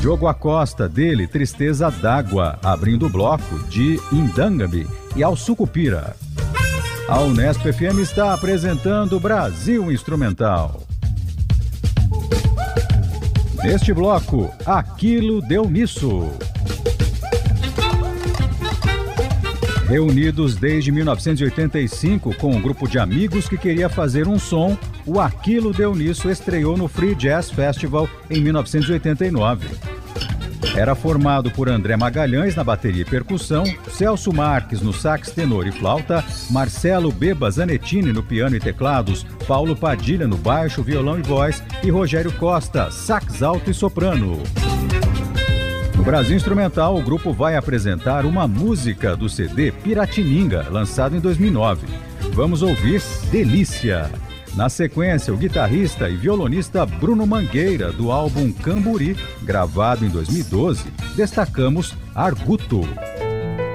Diogo Acosta, dele, Tristeza d'Água, abrindo o bloco de Indangabi e Ao Sucupira. A Unesp FM está apresentando Brasil Instrumental. Neste bloco, Aquilo Deu Nisso. Reunidos desde 1985 com um grupo de amigos que queria fazer um som, o Aquilo Deu Nisso estreou no Free Jazz Festival em 1989. Era formado por André Magalhães na bateria e percussão, Celso Marques no sax tenor e flauta, Marcelo Beba Zanettini no piano e teclados, Paulo Padilha no baixo, violão e voz e Rogério Costa, sax alto e soprano. No Brasil Instrumental, o grupo vai apresentar uma música do CD Piratininga, lançado em 2009. Vamos ouvir Delícia. Na sequência, o guitarrista e violonista Bruno Mangueira, do álbum Camburi, gravado em 2012, destacamos Arguto.